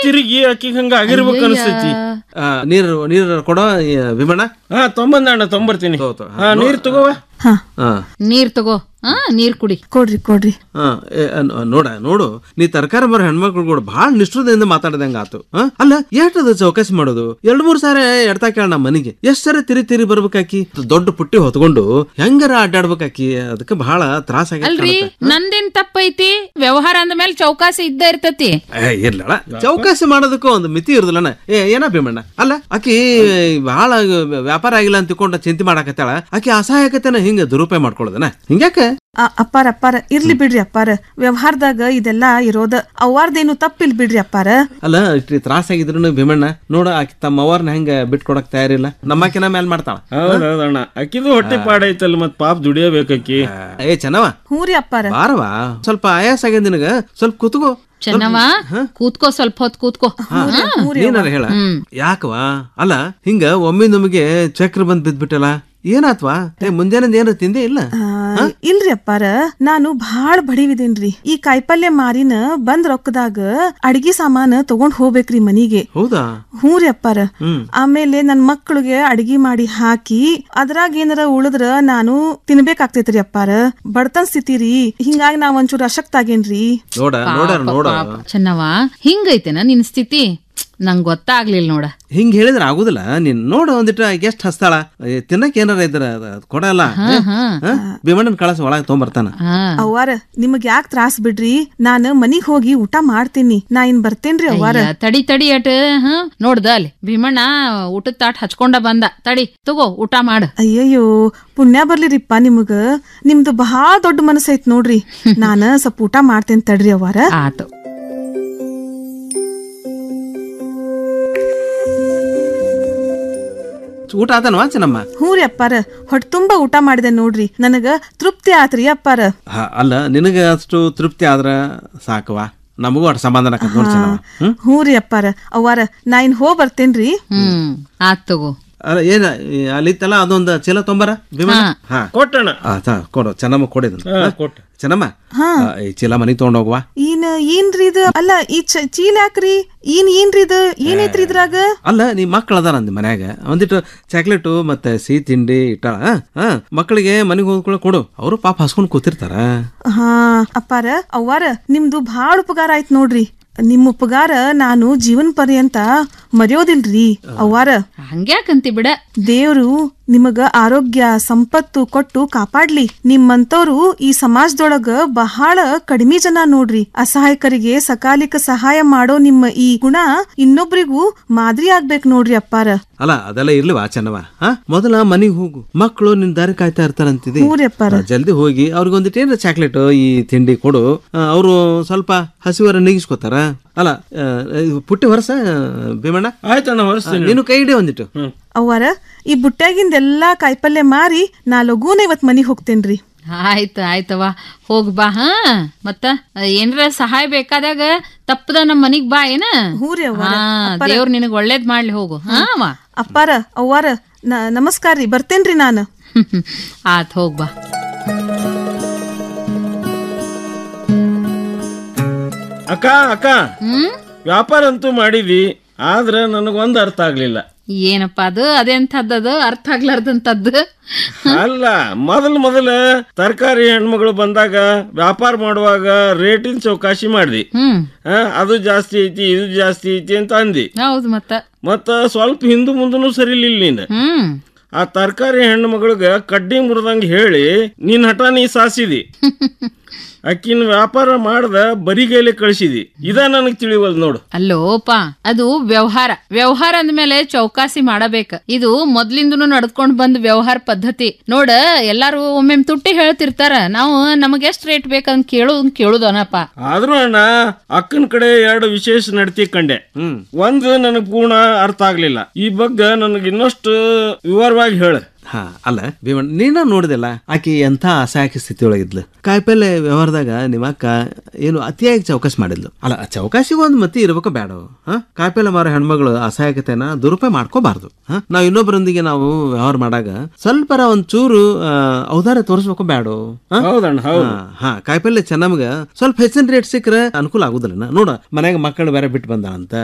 ತಿರುಗಿ ಆಕಿಗೆ ಹಂಗ ಆಗಿರ್ಬೇಕು ಅನಿಸ್ತೈತಿ. ನೀರು ಕೊಡೋ ವಿಮಣ್ಣ. ತೊಂಬಂದಣ್ಣ ತೊಂಬರ್ತೀನಿ. ನೀರ್ ತಗೋವ. ನೀರ್ ತಗೋ. ನೀರ್ ಕುಡಿ. ಕೊಡ್ರಿ. ನೋಡು ನೀ ತರಕಾರಿ ಮರ ಹೆಣ್ಮಕ್ಳು ಕೂಡ ಬಹಳ ನಿಷ್ಠುರದಿಂದ ಮಾತಾಡ್ದಂಗ ಆತು. ಅಲ್ಲ ಎಷ್ಟದ ಚೌಕಾಸಿ ಮಾಡೋದು? 2-3 ಸಾರಿ ಎಡ್ತಾ ಕೇಳ ನಮ್ಮ ಮನಿಗೆ ಎಷ್ಟ್ ಸರಿ ತಿರಿ ಬರ್ಬೇಕಾಕಿ, ದೊಡ್ಡ ಪುಟ್ಟಿ ಹೊತ್ಕೊಂಡು ಹೆಂಗಾರ ಅಡ್ಡಾಡ್ಬೇಕಾಕಿ. ಅದಕ್ಕೆ ಬಹಳ ತ್ರಾಸ ಅಲ್ರಿ. ನಂದೇನ್ ತಪ್ಪೈತಿ? ವ್ಯವಹಾರ ಅಂದ ಮೇಲೆ ಚೌಕಾಸಿ ಇದ್ದ ಇರ್ತತಿ. ಇರ್ಲಳ, ಚೌಕಾಸಿ ಮಾಡೋದಕ್ಕೂ ಒಂದು ಮಿತಿ ಇರುದಿಲ್ಲನ. ಏನ ಭೀಮಣ್ಣ, ಅಲ್ಲ ಆಕಿ ಬಹಳ ವ್ಯಾಪಾರ ಆಗಿಲ್ಲ ಅಂತ ತಿಳ್ಕೊಂಡ ಚಿಂತೆ ಮಾಡಾಕತ್ತಾಳ. ಆಕಿ ಅಸಹಾಯಕತೆನ ಹಿಂಗ ದುರುಪಯೋಗ ಮಾಡ್ಕೊಳ್ಳೋದನ ಹಿಂಗ್ಯಾಕ? ಅಪ್ಪಾರ ಇರ್ಲಿ ಬಿಡ್ರಿ ಅಪ್ಪಾರ, ವ್ಯವಹಾರದಾಗ ಇದೆಲ್ಲಾ ಇರೋದ. ಅವ್ವಾರ್ದೇನು ತಪ್ಪಿಲ್ ಬಿಡ್ರಿ ಅಪ್ಪಾರ. ಅಲ್ಲ ಇಷ್ಟ್ರಿ ತ್ರಾಸ ಆಗಿದ್ರು ಭೀಮಣ್ಣ ನೋಡ ಆಕಿ ತಮ್ಮ ಅವ್ರನ್ನ ಹೆಂಗ ಬಿಟ್ಕೊಡಕ್ ತಯಾರಿಲ್ಲ. ನಮ್ಮಕಿನ ಮೇಲ್ ಮಾಡ್ತಾಳ. ಹೌದಣ್ಣ, ಅಕ್ಕಿದು ಹೊಟ್ಟೆ ಪಾಡೈತಲ್ಲ, ಮತ್ ಪಾಪ ದುಡಿಯಬೇಕಿ. ಚೆನ್ನವ. ಹ್ಞೂ ರೀ ಅಪ್ಪಾರ. ಬಾರವಾ, ಸ್ವಲ್ಪ ಆಯಾಸ ಆಗ್ಯದ ನಿನಗ, ಸ್ವಲ್ಪ ಕೂತ್ಕೋ. ಚೆನ್ನವ ಕೂತ್ಕೋ, ಸ್ವಲ್ಪ ಹೊತ್ತು ಕೂತ್ಕೋ. ನೀನಾರ ಹೇಳ ಯಾಕವಾ? ಅಲ್ಲ ಹಿಂಗ ಒಮ್ಮೆ ನಮಗೆ ಚಕ್ರ ಬಂದ್ ಬಿದ್ಬಿಟ್ಟಲ್ಲ, ಏನಾತ್ವಾ? ಮುಂಜಾನೆ ಏನ ತಿಂದೆ ಇಲ್ಲ? ಇಲ್ರಿ ಅಪ್ಪಾರ, ನಾನು ಭಾಳ ಬಡಿವಿದೇನ್ರಿ. ಈ ಕಾಯಿಪಲ್ಯ ಮಾರಿನ ಬಂದ್ ರೊಕ್ಕದಾಗ ಅಡಿಗೆ ಸಾಮಾನ ತಗೊಂಡ್ ಹೋಗ್ಬೇಕ್ರಿ ಮನಿಗೆ. ಹೌದಾ? ಹ್ಞೂ ರೀ ಅಪ್ಪಾರ. ಆಮೇಲೆ ನನ್ ಮಕ್ಳಿಗೆ ಅಡಿಗೆ ಮಾಡಿ ಹಾಕಿ ಅದ್ರಾಗ ಏನಾರ ಉಳಿದ್ರ ನಾನು ತಿನ್ಬೇಕಾಗ್ತೈತ್ರಿ ಅಪ್ಪಾರ. ಬಡತನ್ ಸ್ಥಿತಿ ರೀ, ಹಿಂಗಾಗಿ ನಾವ್ ಒಂಚೂರು ಅಶಕ್ತ ಆಗೇನ್ರಿ. ನೋಡ ಚೆನ್ನವ, ಹಿಂಗೈತೆನ ನಿನ್ ಸ್ಥಿತಿ? ನಂಗ್ ಗೊತ್ತಾಗ್ಲಿಲ್ಲ ನೋಡ. ಹಿಂಗ್ ಹೇಳಿದ್ರ ಆಗುದಿಲ್ಲ. ನೀನ್ ನೋಡ ಒಂದಿಟ್ಟ ಎಷ್ಟ್ ಹಸ್ತಾಳ, ತಿನ್ನಕ್ ಏನಾರ ಇದ್ರ ಕೊಡಲ್ಲ. ಭೀಮಣ್ಣನ ಕಳಸ ಒಳಗ ತೊಗೊಂಬರ್ತಾನ. ಅವ್ವಾರ ನಿಮಗ್ ಯಾಕೆ ತ್ರಾಸ್ ಬಿಡ್ರಿ, ನಾನ್ ಮನಿಗ್ ಹೋಗಿ ಊಟ ಮಾಡ್ತೀನಿ. ನಾ ಇನ್ ಬರ್ತೇನ್ರಿ ಅವ್ವಾರ. ತಡಿ ಅಟ್ ನೋಡ್ದ ಅಲ್ಲಿ ಭೀಮಣ್ಣ ಊಟದ ತಾಟ್ ಹಚ್ಕೊಂಡ ಬಂದ. ತಡಿ ತಗೋ, ಊಟ ಮಾಡ. ಅಯ್ಯಯ್ಯೋ, ಪುಣ್ಯ ಬರ್ಲಿರಿಪ್ಪ ನಿಮಗ. ನಿಮ್ದು ಬಹಳ ದೊಡ್ಡ ಮನಸ್ಸೈತ್ ನೋಡ್ರಿ. ನಾನ ಸ್ವಲ್ಪ ಊಟ ಮಾಡ್ತೇನೆ ತಡ್ರಿ ಅವ್ವಾರ. ಆತು. ಊಟ ಆತನವಾ ಚೆನ್ನಮ್ಮ? ಹ್ಞೂ ರೀ ಅಪ್ಪಾರ, ಹೊಟ್ಟೆ ತುಂಬಾ ಊಟ ಮಾಡಿದೆ ನೋಡ್ರಿ. ನನಗ ತೃಪ್ತಿ ಆತ್ರಿ ಅಪ್ಪಾರ. ಅಲ್ಲ ನಿನಗ ಅಷ್ಟು ತೃಪ್ತಿ ಆದ್ರ ಸಾಕವಾ, ನಮಗೂ ಅಷ್ಟು ಸಮಾಧಾನ. ಹ್ಞೂ ರೀ ಅಪ್ಪಾರ. ಅವ್ವಾರ ನಾ ಇನ್ ಹೋಗ್ ಬರ್ತೇನ್ರಿ. ಆತ್ ತಗೋ. ಅಲ್ಲ ಏನ ಅಲ್ಲಿತ್ತಲ್ಲ ಅದೊಂದು ಚೀಲ ತೊಂಬರ ಭೀಮಣ್ಣ. ಕೊಟ್ಟಣ. ಕೊಡು, ಚೆನ್ನಮ್ಮ ಕೊಡಿದ. ಚೆನ್ನಮ್ಮ, ಈ ಚೀಲ ಮನಿಗ್ ತಗೊಂಡ್ ಹೋಗುವ. ಏನ್ರಿ ಇದು? ಅಲ್ಲ ಈ ಚೀಲ ಯಾಕ್ರಿ? ಏನ್ರಿ ಇದು? ಏನೈತ್ರಿ ಇದ್ರಾಗ? ಅಲ್ಲ ನೀ ಮಕ್ಳ ಅದಾರ ಅಂದ ಮನ್ಯಾಗ ಒಂದಿಟ್ಟು ಚಾಕ್ಲೇಟು ಮತ್ತೆ ಸಿಹಿ ತಿಂಡಿ ಇಟ್ಟಾಳ. ಮಕ್ಕಳಿಗೆ ಮನಿಗ್ ಹೋಗ್ಕೊಳ್ಳ ಕೊಡು, ಅವರು ಪಾಪ ಹಸ್ಕೊಂಡ್ ಕೂತಿರ್ತಾರ. ಅಪ್ಪಾರ ಅವ್ವಾರ, ನಿಮ್ದು ಭಾಳ ಉಪಕಾರ ಆಯ್ತು ನೋಡ್ರಿ. ನಿಮ್ ಉಪಕಾರ ನಾನು ಜೀವನ ಪರ್ಯಂತ ಮರೆಯೋದಿಲ್ರಿ ಅವ್ವಾರ. ಹಂಗ್ಯಾಕಂತಿ ಬಿಡ. ದೇವ್ರು ನಿಮಗ ಆರೋಗ್ಯ ಸಂಪತ್ತು ಕೊಟ್ಟು ಕಾಪಾಡ್ಲಿ. ನಿಮ್ಮಂತವ್ರು ಈ ಸಮಾಜದೊಳಗ ಬಹಳ ಕಡಿಮೆ ಜನ ನೋಡ್ರಿ. ಅಸಹಾಯಕರಿಗೆ ಸಕಾಲಿಕ ಸಹಾಯ ಮಾಡೋ ನಿಮ್ಮ ಈ ಗುಣ ಇನ್ನೊಬ್ರಿಗೂ ಮಾದರಿ ಆಗ್ಬೇಕ್ ನೋಡ್ರಿ ಅಪ್ಪಾರ. ಅಲ್ಲ ಅದೆಲ್ಲ ಇರ್ಲಿವಾ ಚೆನ್ನವ? ಮೊದಲ ಮನಿಗ್ ಹೋಗು, ಮಕ್ಕಳು ನಿನ್ ದಾರಿ ಕಾಯ್ತಾ ಇರ್ತಾರಂತಿದೆ. ಜಲ್ದಿ ಹೋಗಿ ಅವ್ರಿಗೊಂದಿಟ್ಟು ಏನಾರ ಚಾಕ್ಲೇಟ್ ಈ ತಿಂಡಿ ಕೊಡು. ಅವರು ಸ್ವಲ್ಪ ಹಸಿವರ ನೀಗಿಸ್ಕೋತಾರ. ಅಲ್ಲ ಪುಟ್ಟಿ ಹೊರಸ ಭೀಮಣ್ಣ. ಆಯ್ತಣ್ಣ, ಹೊರಸ್ತೀನಿ. ನೀನು ಕೈ ಹಿಡಿ ಒಂದಿಟ್ಟು. ಅವ್ವಾರ, ಈ ಬುಟ್ಟ್ಯಾಗಿಂದೆಲ್ಲಾ ಕಾಯಿಪಲ್ಯ ಮಾರಿ ನಾ ಲಗೂನ ಇವತ್ ಮನಿಗ್ ಹೋಗ್ತೇನ್ರಿ. ಆಯ್ತವ, ಹೋಗ್ ಬಾ. ಮತ್ತ ಏನ್ರ ಸಹಾಯ ಬೇಕಾದಾಗ ತಪ್ಪದ ನಮ್ ಮನಿಗ್ ಬಾ. ಏನ? ದೇವ್ರ ನಿನಗ್ ಒಳ್ಳೇದ್ ಮಾಡ್ಲಿ. ಹೋಗು. ಅಪ್ಪಾರ ಅವ್ವಾರ ನಮಸ್ಕಾರ ರೀ, ಬರ್ತೇನ್ರಿ ನಾನು. ಆತ್, ಹೋಗ್ ಬಾ. ಅಕ್ಕ, ವ್ಯಾಪಾರ ಅಂತೂ ಮಾಡಿದಿ, ಆದ್ರ ನನಗೊಂದು ಅರ್ಥ ಆಗ್ಲಿಲ್ಲ. ಏನಪ್ಪಾ ಅದು? ಅದೆಂಥದ್ದು ಅರ್ಥ ಆಗ್ಲಾರ್ದಂತದ್ದು? ಅಲ್ಲ, ಮೊದಲ ತರಕಾರಿ ಹೆಣ್ಮಗಳು ಬಂದಾಗ ವ್ಯಾಪಾರ ಮಾಡುವಾಗ ರೇಟಿನ ಚೌಕಾಶಿ ಮಾಡ್ದಿ. ಅದು ಜಾಸ್ತಿ ಐತಿ, ಇದು ಜಾಸ್ತಿ ಐತಿ ಅಂತ ಅಂದಿ. ಹೌದು. ಮತ್ತ ಸ್ವಲ್ಪ ಹಿಂದು ಮುಂದನು ಸರಿಲಿಲ್ಲ ನೀನು. ಆ ತರಕಾರಿ ಹೆಣ್ಣು ಮಗಳಿಗೆ ಕಡ್ಡಿ ಮುರಿದಂಗ ಹೇಳಿ ನಿನ್ ಹಠ ನೀ ಸಾಸಿದಿ. ಅಕ್ಕಿನ ವ್ಯಾಪಾರ ಮಾಡ್ದ ಬರಿಗೈಲೆ ಕಳಿಸಿದಿ. ಇದ ನನಗ್ ತಿಳಿವಲ್ ನೋಡು. ಅಲ್ಲೋಪ, ಅದು ವ್ಯವಹಾರ ಅಂದ್ಮೇಲೆ ಚೌಕಾಸಿ ಮಾಡಬೇಕ. ಇದು ಮೊದ್ಲಿಂದನು ನಡ್ಕೊಂಡ್ ಬಂದ್ ವ್ಯವಹಾರ ಪದ್ಧತಿ ನೋಡ. ಎಲ್ಲಾರು ಒಮ್ಮೆ ತುಟ್ಟಿ ಹೇಳ್ತಿರ್ತಾರ, ನಾವು ನಮಗ್ ಎಷ್ಟ್ ರೇಟ್ ಬೇಕಂತ ಕೇಳುದನಪ್ಪ. ಆದ್ರೂ ಅಣ್ಣ, ಅಕ್ಕನ ಕಡೆ 2 ವಿಶೇಷ ನಡತಿ ಕಂಡೆ. ಒಂದು ನನಗ್ ಪೂರ್ಣ ಅರ್ಥ ಆಗ್ಲಿಲ್ಲ. ಈ ಬಗ್ಗೆ ನನಗ್ ಇನ್ನಷ್ಟು ವಿವರವಾಗಿ ಹೇಳ. ಅಲ್ಲ ಭೀಮಣ್ಣ, ನೀನ ನೋಡಿದೆಲ್ಲ ಆಕಿ ಎಂಥ ಅಸಹಾಯಕ ಸ್ಥಿತಿ ಒಳಗಿದ್ಲು. ಕಾಯಿಪಲ್ಲೆ ವ್ಯವಹಾರದಾಗ ನಿಮ್ಮಕ್ಕ ಏನು ಅತಿಯಾಗಿ ಚೌಕಾಸಿ ಮಾಡಿದ್ಲು. ಅಲ್ಲ ಚೌಕಾಸಿಗೂ ಒಂದು ಮತಿ ಇರ್ಬೇಕು ಬೇಡ. ಕಾಯಿಪಲ್ಲೆ ಮಾರೋ ಹೆಣ್ಮಗಳು ಅಸಹಾಯಕತೆನ ದುರುಪಯೋಗ ಮಾಡ್ಕೋಬಾರ್ದು. ನಾವ್ ಇನ್ನೊಬ್ಬರೊಂದಿಗೆ ನಾವು ವ್ಯವಹಾರ ಮಾಡಾಗ ಸ್ವಲ್ಪರ ಒಂಚೂರು ಔದಾರ್ಯ ತೋರಿಸ್ಬೇಕು ಬೇಡ. ಕಾಯಿಪಲ್ಲೆ ಚೆನ್ನಮ್ಗ ಸ್ವಲ್ಪ ಹೆಚ್ಚಿನ ರೇಟ್ ಸಿಕ್ಕರೆ ಅನುಕೂಲ ಆಗುದಿಲ್ಲ. ನೋಡ ಮನ್ಯಾಗ ಮಕ್ಕಳು ಬೇರೆ ಬಿಟ್ಟು ಬಂದಾಳಂತ.